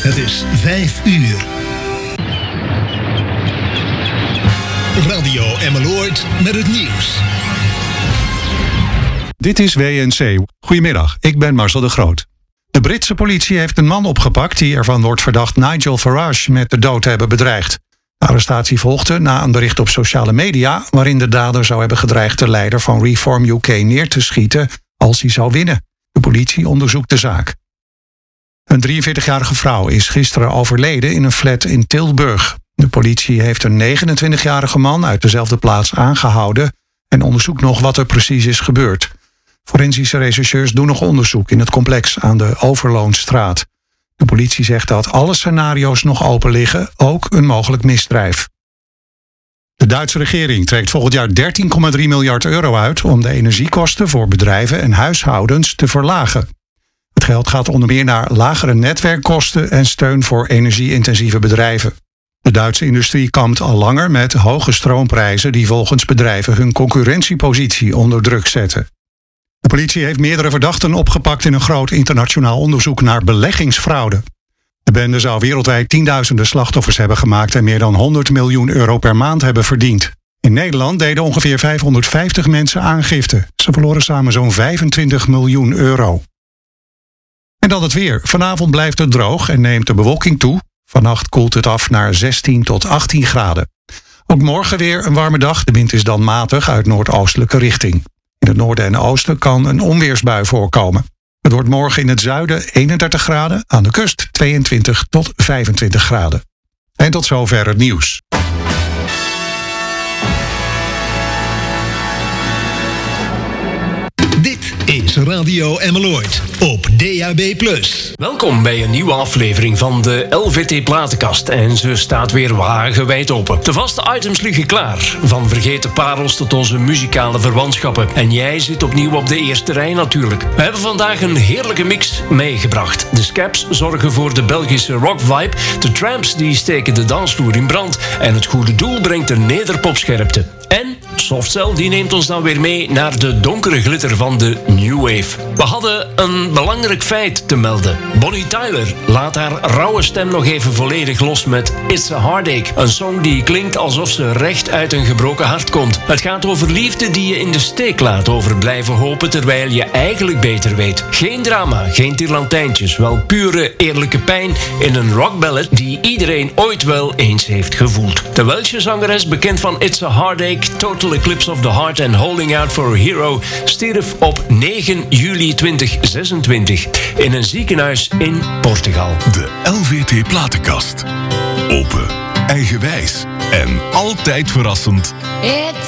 Het is 5 uur. Radio Emmeloord met het nieuws. Dit is WNC. Goedemiddag, ik ben Marcel de Groot. De Britse politie heeft een man opgepakt die ervan wordt verdacht Nigel Farage met de dood te hebben bedreigd. De arrestatie volgde na een bericht op sociale media waarin de dader zou hebben gedreigd de leider van Reform UK neer te schieten als hij zou winnen. De politie onderzoekt de zaak. Een 43-jarige vrouw is gisteren overleden in een flat in Tilburg. De politie heeft een 29-jarige man uit dezelfde plaats aangehouden en onderzoekt nog wat er precies is gebeurd. Forensische rechercheurs doen nog onderzoek in het complex aan de Overloonstraat. De politie zegt dat alle scenario's nog open liggen, ook een mogelijk misdrijf. De Duitse regering trekt volgend jaar 13,3 miljard euro uit om de energiekosten voor bedrijven en huishoudens te verlagen. Het geld gaat onder meer naar lagere netwerkkosten en steun voor energie-intensieve bedrijven. De Duitse industrie kampt al langer met hoge stroomprijzen die volgens bedrijven hun concurrentiepositie onder druk zetten. De politie heeft meerdere verdachten opgepakt in een groot internationaal onderzoek naar beleggingsfraude. De bende zou wereldwijd tienduizenden slachtoffers hebben gemaakt en meer dan 100 miljoen euro per maand hebben verdiend. In Nederland deden ongeveer 550 mensen aangifte. Ze verloren samen zo'n 25 miljoen euro. En dan het weer. Vanavond blijft het droog en neemt de bewolking toe. Vannacht koelt het af naar 16 tot 18 graden. Ook morgen weer een warme dag. De wind is dan matig uit noordoostelijke richting. In het noorden en oosten kan een onweersbui voorkomen. Het wordt morgen in het zuiden 31 graden, aan de kust 22 tot 25 graden. En tot zover het nieuws. Dit is Radio Emmeloord op DAB+. Welkom bij een nieuwe aflevering van de LVT Platenkast. En ze staat weer wagenwijd open. De vaste items liggen klaar. Van vergeten parels tot onze muzikale verwantschappen. En jij zit opnieuw op de eerste rij natuurlijk. We hebben vandaag een heerlijke mix meegebracht. De Scaps zorgen voor de Belgische rock vibe. De Tramps die steken de dansvloer in brand. En het goede doel brengt de nederpopscherpte. En Softcell die neemt ons dan weer mee naar de donkere glitter van de New Wave. We hadden een belangrijk feit te melden. Bonnie Tyler laat haar rauwe stem nog even volledig los met It's a Heartache. Een song die klinkt alsof ze recht uit een gebroken hart komt. Het gaat over liefde die je in de steek laat, over blijven hopen terwijl je eigenlijk beter weet. Geen drama, geen tirlantijntjes, wel pure eerlijke pijn in een rockballad die iedereen ooit wel eens heeft gevoeld. De Welsche zangeres, bekend van It's a Heartache, Total Eclipse of the Heart en Holding Out for a Hero, stierf op 9 juli 2026 in een ziekenhuis in Portugal. De LVT Platenkast. Open, eigenwijs en altijd verrassend.